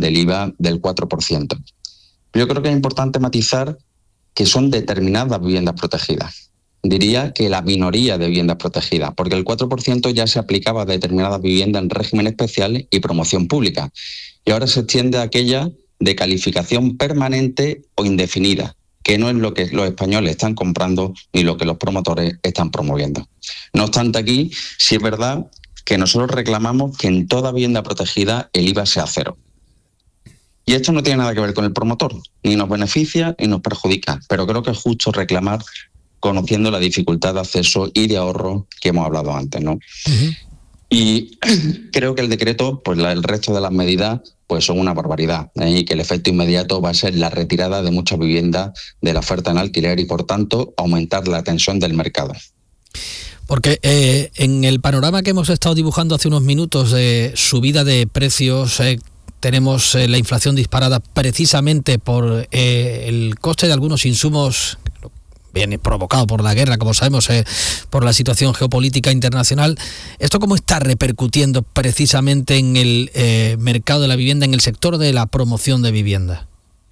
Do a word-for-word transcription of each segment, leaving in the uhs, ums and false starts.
del I V A del cuatro por ciento. Yo creo que es importante matizar que son determinadas viviendas protegidas. Diría que la minoría de viviendas protegidas, porque el cuatro por ciento ya se aplicaba a determinadas viviendas en régimen especial y promoción pública. Y ahora se extiende a aquella de calificación permanente o indefinida, que no es lo que los españoles están comprando ni lo que los promotores están promoviendo. No obstante, aquí sí es verdad que nosotros reclamamos que en toda vivienda protegida el I V A sea cero. Y esto no tiene nada que ver con el promotor, ni nos beneficia ni nos perjudica, pero creo que es justo reclamar conociendo la dificultad de acceso y de ahorro que hemos hablado antes, ¿no? Uh-huh. Y creo que el decreto, pues la, el resto de las medidas, pues son una barbaridad, ¿eh? Y que el efecto inmediato va a ser la retirada de muchas viviendas de la oferta en alquiler y, por tanto, aumentar la tensión del mercado. Porque eh, en el panorama que hemos estado dibujando hace unos minutos de subida de precios, eh, tenemos eh, la inflación disparada precisamente por eh, el coste de algunos insumos, viene provocado por la guerra, como sabemos, eh, por la situación geopolítica internacional. ¿Esto cómo está repercutiendo precisamente en el eh, mercado de la vivienda, en el sector de la promoción de vivienda?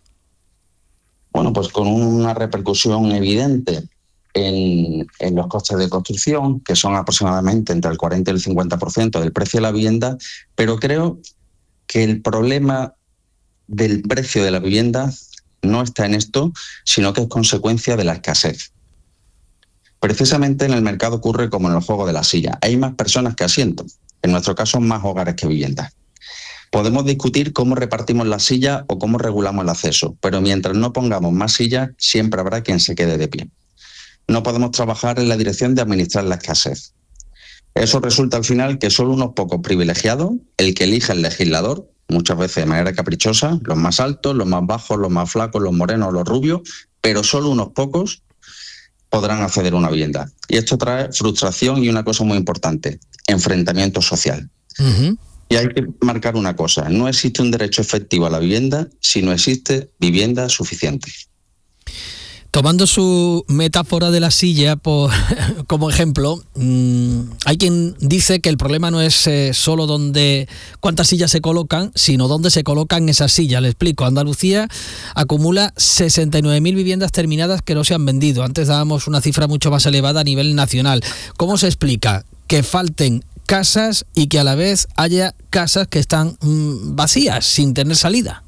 Bueno, pues con una repercusión evidente en, en los costes de construcción, que son aproximadamente entre el cuarenta y el cincuenta por ciento del precio de la vivienda, pero creo que el problema del precio de la vivienda no está en esto, sino que es consecuencia de la escasez. Precisamente en el mercado ocurre como en el juego de la silla. Hay más personas que asientos. En nuestro caso, más hogares que viviendas. Podemos discutir cómo repartimos las sillas o cómo regulamos el acceso, pero mientras no pongamos más sillas, siempre habrá quien se quede de pie. No podemos trabajar en la dirección de administrar la escasez. Eso resulta al final que solo unos pocos privilegiados, el que elige el legislador, muchas veces de manera caprichosa, los más altos, los más bajos, los más flacos, los morenos, los rubios, pero solo unos pocos podrán acceder a una vivienda. Y esto trae frustración y una cosa muy importante, enfrentamiento social. Uh-huh. Y hay que marcar una cosa, no existe un derecho efectivo a la vivienda si no existe vivienda suficiente. Tomando su metáfora de la silla por, como ejemplo, mmm, hay quien dice que el problema no es eh, solo dónde, cuántas sillas se colocan, sino dónde se colocan esas sillas. Le explico, Andalucía acumula sesenta y nueve mil viviendas terminadas que no se han vendido. Antes dábamos una cifra mucho más elevada a nivel nacional. ¿Cómo se explica que falten casas y que a la vez haya casas que están mmm, vacías, sin tener salida?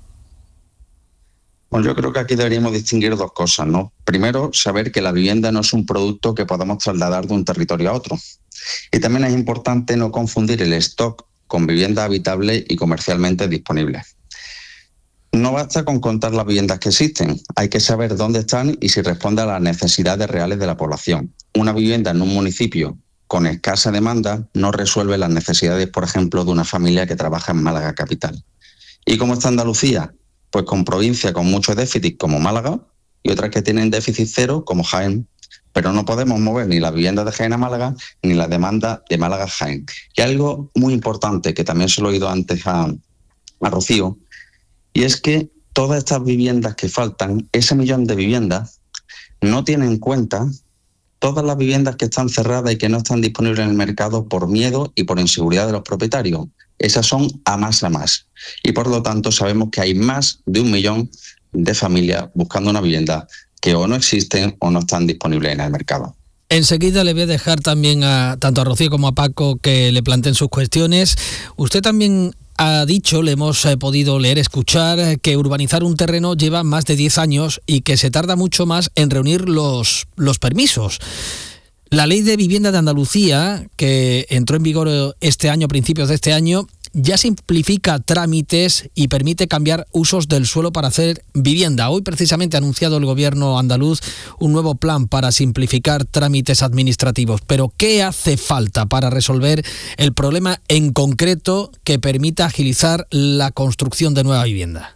Bueno, yo creo que aquí deberíamos distinguir dos cosas, ¿no? Primero, saber que la vivienda no es un producto que podamos trasladar de un territorio a otro. Y también es importante no confundir el stock con viviendas habitables y comercialmente disponibles. No basta con contar las viviendas que existen, hay que saber dónde están y si responden a las necesidades reales de la población. Una vivienda en un municipio con escasa demanda no resuelve las necesidades, por ejemplo, de una familia que trabaja en Málaga capital. ¿Y cómo está Andalucía? Pues con provincias con mucho déficit como Málaga y otras que tienen déficit cero como Jaén. Pero no podemos mover ni la vivienda de Jaén a Málaga ni la demanda de Málaga a Jaén. Y algo muy importante que también se lo he oído antes a, a Rocío, y es que todas estas viviendas que faltan, ese millón de viviendas, no tienen en cuenta todas las viviendas que están cerradas y que no están disponibles en el mercado por miedo y por inseguridad de los propietarios. Esas son a más a más. Y por lo tanto sabemos que hay más de un millón de familias buscando una vivienda que o no existen o no están disponibles en el mercado. Enseguida le voy a dejar también a tanto a Rocío como a Paco que le planteen sus cuestiones. Usted también ha dicho, le hemos eh, podido leer, escuchar, que urbanizar un terreno lleva más de diez años y que se tarda mucho más en reunir los, los permisos. La Ley de Vivienda de Andalucía, que entró en vigor este año, a principios de este año, ya simplifica trámites y permite cambiar usos del suelo para hacer vivienda. Hoy precisamente ha anunciado el gobierno andaluz un nuevo plan para simplificar trámites administrativos. Pero ¿qué hace falta para resolver el problema en concreto que permita agilizar la construcción de nueva vivienda?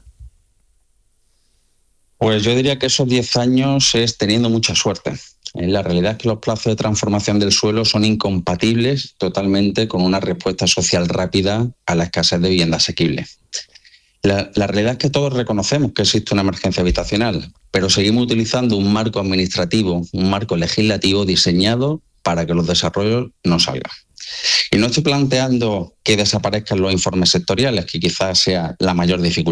Pues yo diría que esos diez años es teniendo mucha suerte. La realidad es que los plazos de transformación del suelo son incompatibles totalmente con una respuesta social rápida a la escasez de vivienda asequible. La, la realidad es que todos reconocemos que existe una emergencia habitacional, pero seguimos utilizando un marco administrativo, un marco legislativo diseñado para que los desarrollos no salgan. Y no estoy planteando que desaparezcan los informes sectoriales, que quizás sea la mayor dificultad.